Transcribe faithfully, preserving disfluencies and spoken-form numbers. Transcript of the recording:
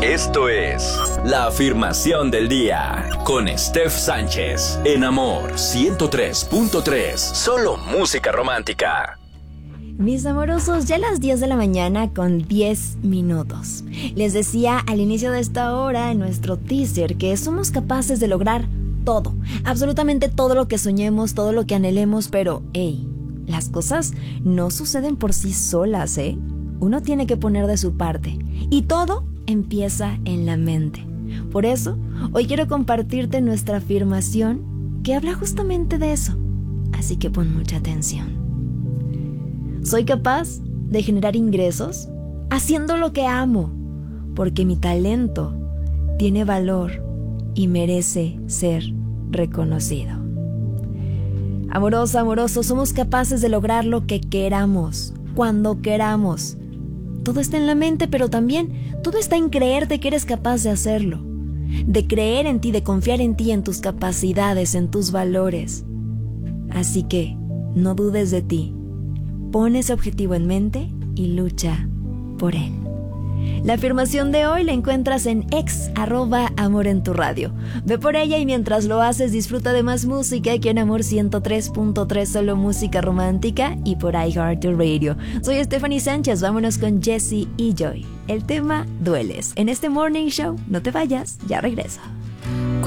Esto es La Afirmación del Día con Steph Sánchez en Amor ciento tres punto tres. Solo música romántica. Mis amorosos, ya a las diez de la mañana con diez minutos. Les decía al inicio de esta hora en nuestro teaser que somos capaces de lograr todo, absolutamente todo lo que soñemos, todo lo que anhelemos, pero hey, las cosas no suceden por sí solas, ¿eh? Uno tiene que poner de su parte y todo empieza en la mente. Por eso, hoy quiero compartirte nuestra afirmación que habla justamente de eso. Así que pon mucha atención. Soy capaz de generar ingresos haciendo lo que amo, porque mi talento tiene valor y merece ser reconocido. Amorosa, amoroso, somos capaces de lograr lo que queramos, cuando queramos. Todo está en la mente, pero también todo está en creerte que eres capaz de hacerlo, de creer en ti, de confiar en ti, en tus capacidades, en tus valores. Así que no dudes de ti. Pon ese objetivo en mente y lucha por él. La afirmación de hoy la encuentras en ex arroba amor en tu radio. Ve por ella y mientras lo haces disfruta de más música aquí en Amor ciento tres punto tres, solo música romántica y por iHeartRadio. Soy Stephanie Sánchez, vámonos con Jessie y Joy. El tema Dueles. En este Morning Show, no te vayas, ya regreso.